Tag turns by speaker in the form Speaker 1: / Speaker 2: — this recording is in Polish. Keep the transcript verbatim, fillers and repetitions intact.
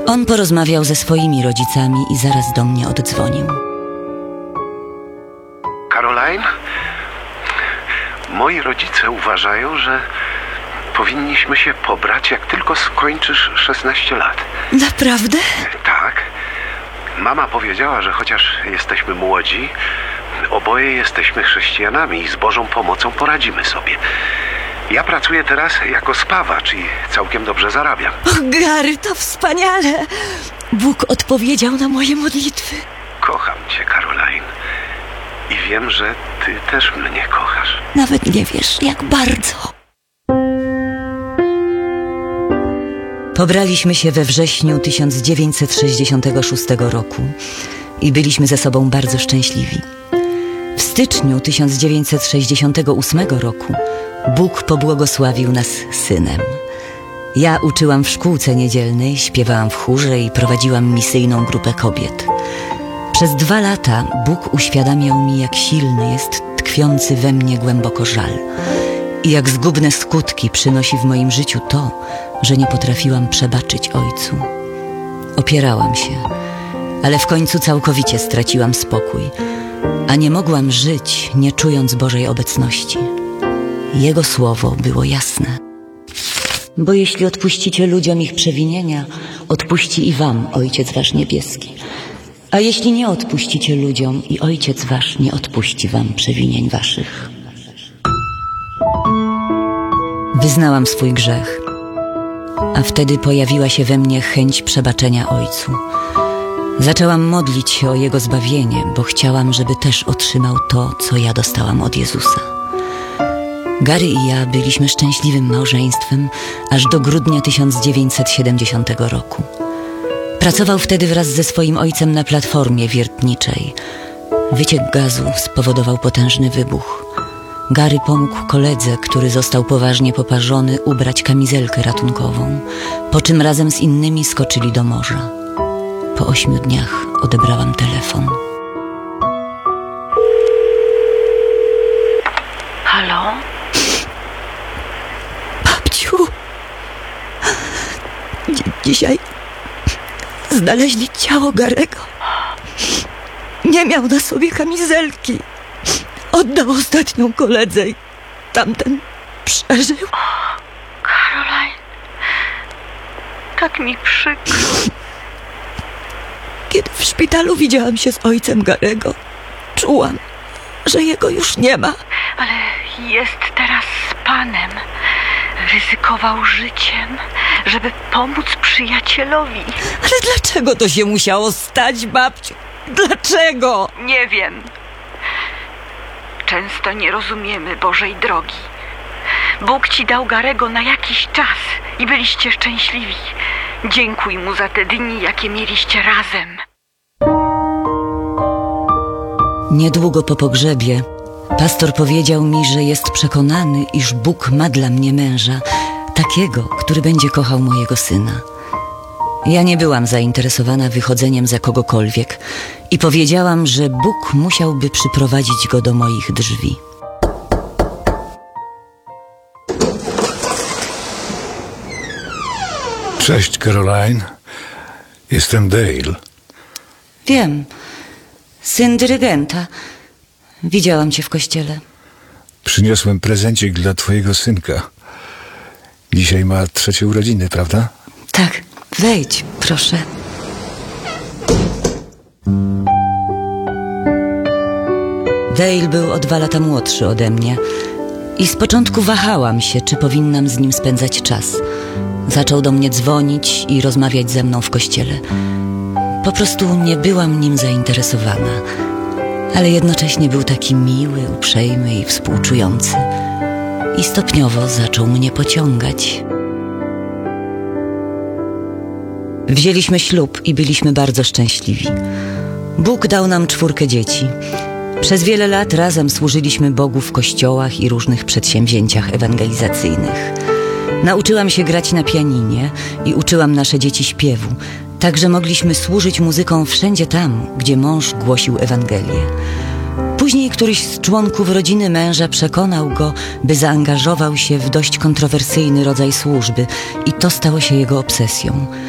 Speaker 1: On porozmawiał ze swoimi rodzicami i zaraz do mnie oddzwonił.
Speaker 2: Caroline, moi rodzice uważają, że powinniśmy się pobrać, jak tylko skończysz szesnaście lat.
Speaker 1: Naprawdę?
Speaker 2: Tak. Mama powiedziała, że chociaż jesteśmy młodzi, oboje jesteśmy chrześcijanami i z Bożą pomocą poradzimy sobie. Ja pracuję teraz jako spawacz i całkiem dobrze zarabiam.
Speaker 1: O, Gary, to wspaniale! Bóg odpowiedział na moje modlitwy.
Speaker 2: Kocham cię, Caroline. I wiem, że ty też mnie kochasz.
Speaker 1: Nawet nie wiesz, jak bardzo. Pobraliśmy się we wrześniu tysiąc dziewięćset sześćdziesiątego szóstego roku i byliśmy ze sobą bardzo szczęśliwi. W styczniu tysiąc dziewięćset sześćdziesiątego ósmego roku Bóg pobłogosławił nas synem. Ja uczyłam w szkółce niedzielnej, śpiewałam w chórze i prowadziłam misyjną grupę kobiet. Przez dwa lata Bóg uświadamiał mi, jak silny jest tkwiący we mnie głęboko żal i jak zgubne skutki przynosi w moim życiu to, że nie potrafiłam przebaczyć ojcu. Opierałam się, ale w końcu całkowicie straciłam spokój, a nie mogłam żyć, nie czując Bożej obecności. Jego słowo było jasne. Bo jeśli odpuścicie ludziom ich przewinienia, odpuści i wam Ojciec wasz niebieski. A jeśli nie odpuścicie ludziom, i Ojciec wasz nie odpuści wam przewinień waszych. Wyznałam swój grzech, a wtedy pojawiła się we mnie chęć przebaczenia Ojcu. Zaczęłam modlić się o Jego zbawienie, bo chciałam, żeby też otrzymał to, co ja dostałam od Jezusa. Gary i ja byliśmy szczęśliwym małżeństwem aż do grudnia tysiąc dziewięćset siedemdziesiątego roku. Pracował wtedy wraz ze swoim ojcem na platformie wiertniczej. Wyciek gazu spowodował potężny wybuch. Gary pomógł koledze, który został poważnie poparzony, ubrać kamizelkę ratunkową, po czym razem z innymi skoczyli do morza. Po ośmiu dniach odebrałam telefon.
Speaker 3: Halo?
Speaker 1: Babciu, Dzi dzisiaj znaleźli ciało Garego. Nie miał na sobie kamizelki. Oddał ostatnią koledze i tamten przeżył.
Speaker 3: O, Caroline, tak mi przykro.
Speaker 1: Kiedy w szpitalu widziałam się z ojcem Garego, czułam, że jego już nie ma.
Speaker 3: Ale jest teraz z Panem. Ryzykował życiem, żeby pomóc przyjacielowi.
Speaker 1: Ale dlaczego to się musiało stać, babciu? Dlaczego?
Speaker 3: Nie wiem. Często nie rozumiemy Bożej drogi. Bóg ci dał Garego na jakiś czas i byliście szczęśliwi. Dziękuj mu za te dni, jakie mieliście razem.
Speaker 1: Niedługo po pogrzebie pastor powiedział mi, że jest przekonany, iż Bóg ma dla mnie męża, takiego, który będzie kochał mojego syna. Ja nie byłam zainteresowana wychodzeniem za kogokolwiek i powiedziałam, że Bóg musiałby przyprowadzić go do moich drzwi.
Speaker 4: Cześć, Caroline. Jestem Dale.
Speaker 1: Wiem, syn dyrygenta. Widziałam cię w kościele.
Speaker 4: Przyniosłem prezencik dla twojego synka. Dzisiaj ma trzecie urodziny, prawda?
Speaker 1: Tak, wejdź, proszę. Dale był o dwa lata młodszy ode mnie i z początku wahałam się, czy powinnam z nim spędzać czas. Zaczął do mnie dzwonić i rozmawiać ze mną w kościele. Po prostu nie byłam nim zainteresowana, ale jednocześnie był taki miły, uprzejmy i współczujący. I stopniowo zaczął mnie pociągać. Wzięliśmy ślub i byliśmy bardzo szczęśliwi. Bóg dał nam czwórkę dzieci. Przez wiele lat razem służyliśmy Bogu w kościołach i różnych przedsięwzięciach ewangelizacyjnych. Nauczyłam się grać na pianinie i uczyłam nasze dzieci śpiewu, tak że mogliśmy służyć muzyką wszędzie tam, gdzie mąż głosił Ewangelię. Później któryś z członków rodziny męża przekonał go, by zaangażował się w dość kontrowersyjny rodzaj służby i to stało się jego obsesją.